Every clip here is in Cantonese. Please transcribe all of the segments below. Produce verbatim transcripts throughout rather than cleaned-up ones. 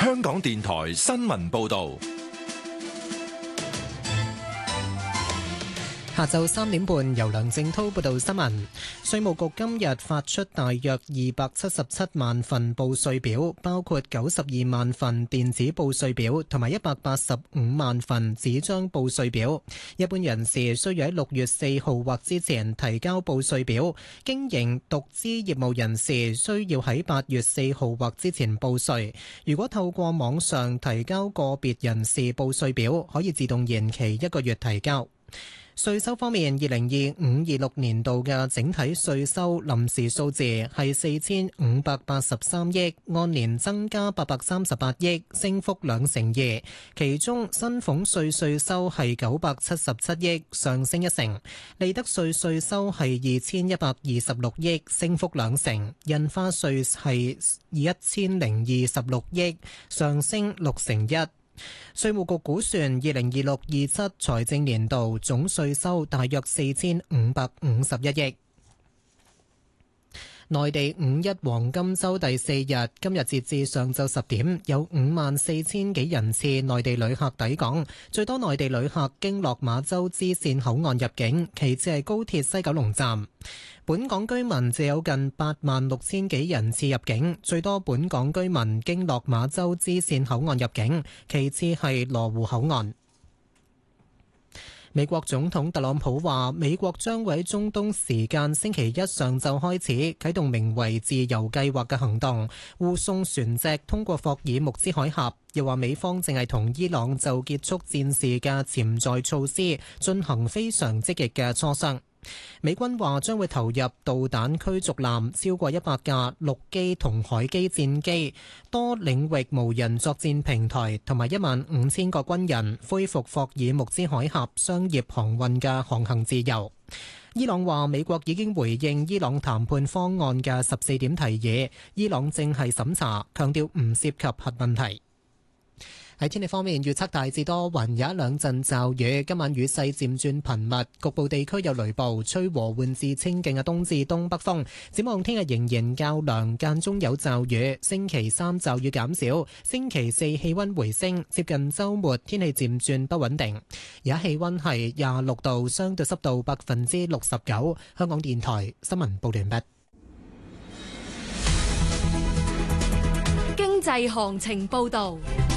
香港電台新聞報道。 下晝三點半，由梁正滔報道新聞。稅務局今日發出大約二百七十七萬份報稅表，包括九十二萬份電子報稅表同埋一百八十五萬份紙張報稅表。一般人士需要喺六月四號或之前提交報稅表，經營獨資業務人士需要喺八月四號或之前報稅。如果透過網上提交個別人士報稅表，可以自動延期一個月提交。稅收方面，二零二五二六年度嘅整體稅收臨時數字係四千五百八十三億，按年增加八百三十八億，升幅兩成二。其中薪俸稅稅收係九百七十七億，上升一成；利得稅稅收係二千一百二十六億，升幅兩成；印花稅係一千零二十六億，上升六成一。稅務局估算，二零二六二七財政年度總稅收大約四千五百五十一億。內地五一黃金週第四日，今日截至上晝十點，有五萬四千幾人次內地旅客抵港，最多內地旅客經落馬洲支線口岸入境，其次係高鐵西九龍站。本港居民就有近八萬六千幾人次入境，最多本港居民經落馬洲支線口岸入境，其次係羅湖口岸。美國總統特朗普話，美國將會喺中東時間星期一上晝開始啟動名為自由計劃嘅行動，護送船隻通過霍爾木茲海峽。又話美方正係同伊朗就結束戰事嘅潛在措施進行非常積極嘅磋商。美軍話將會投入導彈驅逐艦超過一百架陸基同海基戰機、多領域無人作戰平台同埋一萬五千個軍人，恢復霍爾木茲海峽商業航運嘅航行自由。伊朗話美國已經回應伊朗談判方案嘅十四點提議，伊朗正係審查，強調唔涉及核問題。喺天氣方面，預測大致多雲，有一兩陣驟雨。今晚雨勢漸轉頻密，局部地區有雷暴，吹和緩至清勁嘅東至東北風。展望聽日仍然較涼，間中有驟雨。星期三驟雨減少，星期四氣溫回升，接近週末天氣漸轉不穩定。而家氣溫係廿六度，相對濕度百分之六十九。香港電台新聞報完畢。 經濟行情報導。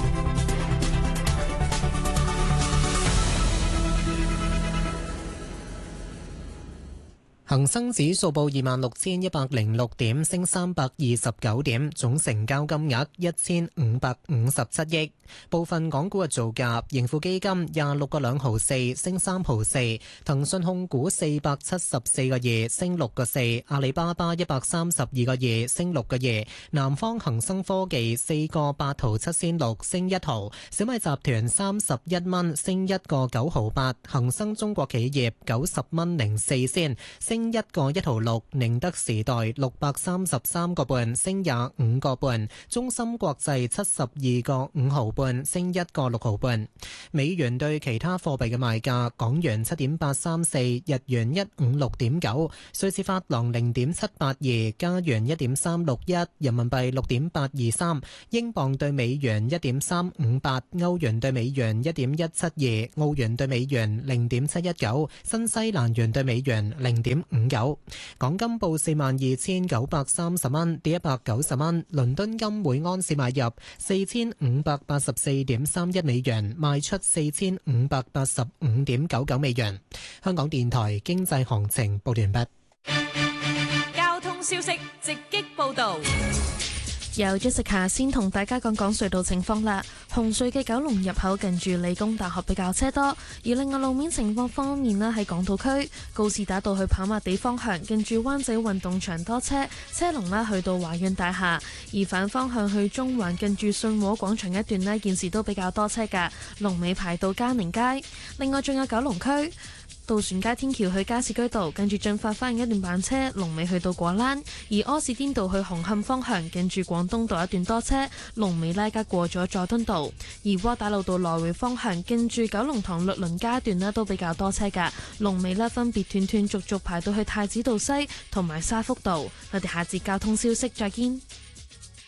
恒生指數報二萬六千一百零六點，升三百二十九點，總成交金額一千五百五十七億。部分港股嘅造價，盈富基金廿六個兩毫四，升三毫四；騰訊控股四百七十四個二，升六個四；阿里巴巴一百三十二個二，升六個二；南方恒生科技四個八毫七仙六，升一毫；小米集團三十一蚊，升一個九毫八；恒生中國企業九十蚊零四仙，升一個一毫六；寧德時代六百三十三個半，升廿五個半；中芯國際七十二個五毫半，升一個六毫半。美元對其他貨幣嘅賣價：港元七點八三四，日元一五六點九，瑞士法郎零點七八二，加元一點三六一，人民幣六點八二三，英鎊對美元一點三五八，歐元對美元一點一七二，澳元對美元零點七一九，新西蘭元對美元零點五九。港金報四萬二千九百三十蚊，跌一百九十蚊。倫敦金每安士買入四千五百八十四點三一美元，賣出四千五百八十五點九九美元。香港電台經濟行情報完畢。 交通消息直擊報道。 由 Jessica 先同大家講講隧道情況啦。紅隧嘅九龍入口近住理工大學比較車多，而另外路面情況方面呢，喺港島區告士打道去跑馬地方向，近住灣仔運動場多車，車龍呢去到華潤大廈；而反方向去中環近住信和廣場一段呢，現時都比較多車㗎，龍尾排到嘉寧街。另外仲有九龍區渡船街天橋去加士居道，跟住進發翻一段慢車，龍尾去到果欄；而柯士甸道去紅磡方向，跟住廣東道一段多車，龍尾拉加過咗佐敦道；而窩打老道來回方向，跟住九龍塘律倫街段呢都比較多車噶，龍尾呢分別斷斷續續排到去太子道西同埋沙福道。我哋下節交通消息再見。